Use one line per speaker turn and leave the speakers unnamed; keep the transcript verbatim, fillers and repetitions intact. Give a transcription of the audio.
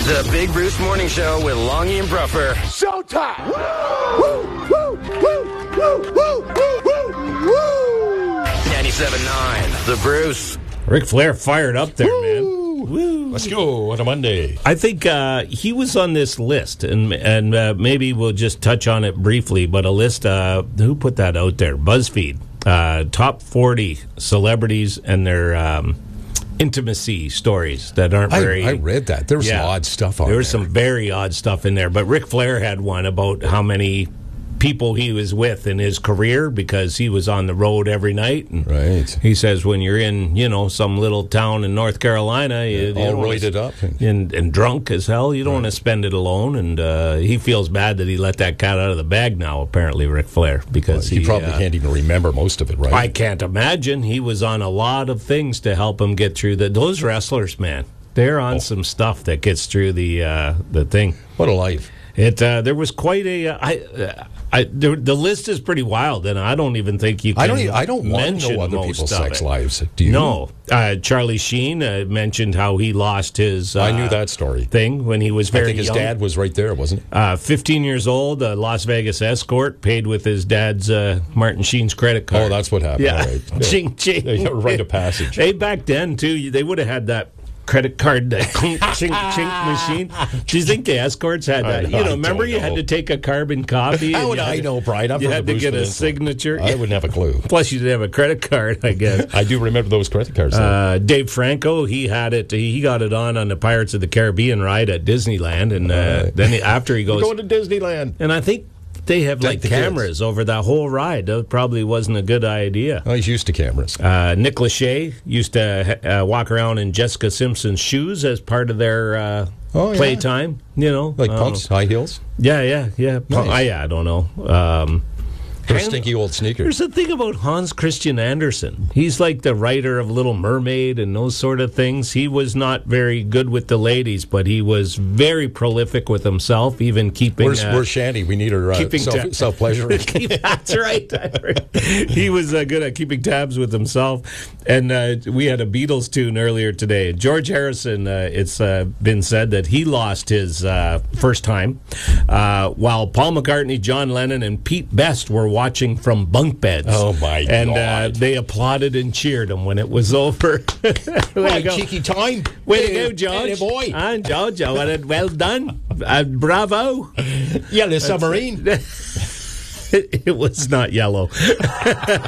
The Big Bruce Morning Show with Longy and Bruffer.
Showtime! Woo! Woo! Woo! Woo! Woo! Woo! Woo!
ninety-seven point nine, The Bruce.
Ric Flair fired up there,
Woo!
man. Woo!
Let's go on a Monday.
I think uh, he was on this list, and and uh, maybe we'll just touch on it briefly, but a list, uh, who put that out there? BuzzFeed. Uh, top forty celebrities and their um, intimacy stories that aren't
I,
very...
I read that. There was
Yeah.
some odd stuff on
There
there.
was some very odd stuff in there, but Ric Flair had one about how many people he was with in his career because he was on the road every night. And
Right.
he says when you're in, you know, some little town in North Carolina, you, you
All
don't wanna-
roided up.
and, and drunk as hell, you don't want to spend it alone. And uh, he feels bad that he let that cat out of the bag now, apparently, Ric Flair, because
He,
he,
probably
uh,
can't even remember most of it, right?
I can't imagine. He was on a lot of things to help him get through the. Those wrestlers, man, they're on
Oh.
some stuff that gets through the uh, the thing.
What a life.
It uh, there was quite a. Uh, I, uh, I the, the list is pretty wild, and I don't even think you can.
I don't. e- I don't want to
mention
know other
most
people's
of
sex
it.
lives. Do you?
No, uh, Charlie Sheen uh, mentioned how he lost his. Uh,
I knew that story.
thing when he was very
I think his
young.
dad was right there, wasn't it?
Uh, fifteen years old, a Las Vegas escort, paid with his dad's uh, Martin Sheen's credit card.
Oh, that's what happened.
Yeah,
All right.
ching ching.
Yeah, rite of passage.
Hey, back then too, they would have had that credit card that chink chink chink machine. Do you think the escorts had that?
I-
You
I
know, remember
don't
you had
know.
to take a carbon copy.
How
and
would
you had
I
to-
know, Brian? I'm
You
from
had
the
to
Bruce
get a
Peninsula.
signature.
I wouldn't have a clue.
Plus, you didn't have a credit card, I guess.
I do remember those credit cards. though.
Uh, Dave Franco, he had it. He got it on on the Pirates of the Caribbean ride at Disneyland, and uh,
Right.
then he, after he
We're
goes,
going to Disneyland.
and I think they have like
Like the kids.
cameras over that whole ride. That probably wasn't a good idea.
Oh, he's used to cameras.
Uh, Nick Lachey used to uh, walk around in Jessica Simpson's shoes as part of their uh,
Oh, yeah.
playtime. You know,
Like
I don't
pumps,
know.
high heels,
Yeah, yeah, yeah.
Nice.
I, yeah, I don't know. Um,
or
Hang-
stinky old sneakers.
There's the thing about Hans Christian Andersen. He's like the writer of Little Mermaid and those sort of things. He was not very good with the ladies, but he was very prolific with himself, even keeping.
Where's,
uh,
where's Shandy? We need her uh,
keeping
self,
ta-
self-pleasure.
Keep- That's right. He was uh, good at keeping tabs with himself. And uh, we had a Beatles tune earlier today. George Harrison, uh, it's uh, been said that he lost his uh, first time, uh, while Paul McCartney, John Lennon, and Pete Best were watching from bunk beds.
Oh, my
and,
God.
uh, they applauded and cheered him when it was over. Way to go.
cheeky time.
Way to go, George.
Hey, boy.
And George, oh, well well done. Uh, bravo.
Yellow submarine.
It was not yellow.